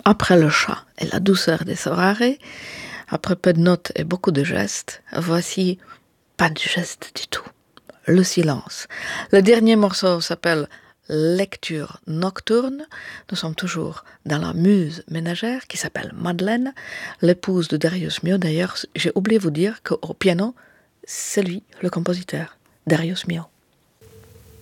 Après le chat et la douceur des soirées, après peu de notes et beaucoup de gestes, voici pas de gestes du tout. Le silence. Le dernier morceau s'appelle Lecture nocturne. Nous sommes toujours dans la muse ménagère qui s'appelle Madeleine, l'épouse de Darius Milhaud. D'ailleurs, j'ai oublié de vous dire qu'au piano, c'est lui, le compositeur, Darius Milhaud.